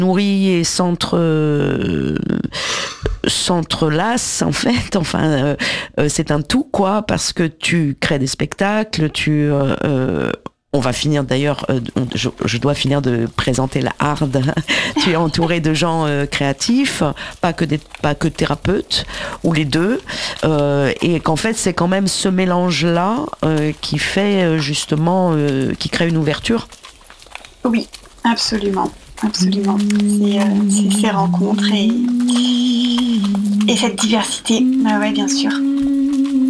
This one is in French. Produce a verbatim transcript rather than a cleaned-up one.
nourrit et s'entre euh, s'entrelacent en fait. Enfin, euh, euh, c'est un tout quoi, parce que tu crées des spectacles, tu euh, euh, on va finir d'ailleurs, euh, je, je dois finir de présenter la Harde. Tu es entouré de gens euh, créatifs, pas que des, pas que thérapeutes, ou les deux, euh, et qu'en fait c'est quand même ce mélange-là euh, qui fait euh, justement, euh, qui crée une ouverture. Oui, absolument, absolument. C'est, euh, c'est ces rencontres et, et cette diversité. Bah ouais, bien sûr.